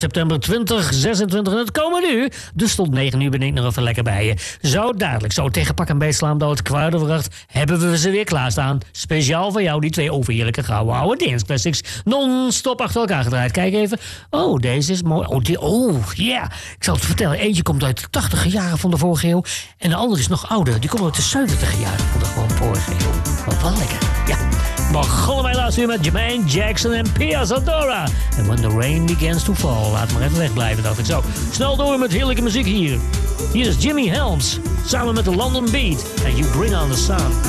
September 2026 en het komen nu. Dus tot 9 uur ben ik nog even lekker bij je. Zo dadelijk, zo tegen pak en beet slaan dood kruidenvracht hebben we ze weer klaarstaan. Speciaal voor jou, die 2 overheerlijke gouden oude dance classics. Non-stop achter elkaar gedraaid. Kijk even. Oh, deze is mooi. Oh, yeah. Ik zal het vertellen. Eentje komt uit de 80e jaren van de vorige eeuw. En de andere is nog ouder. Die komt uit de 70e jaren van de vorige eeuw. Wat wel lekker. Ja. Begonnen wij laatst weer met Jermaine Jackson en Pia Zadora. En When the Rain Begins to Fall. Laat maar even wegblijven, dacht ik zo. Snel door met heerlijke muziek hier. Hier is Jimmy Helms. Samen met de London Beat. En You Bring on the Sun.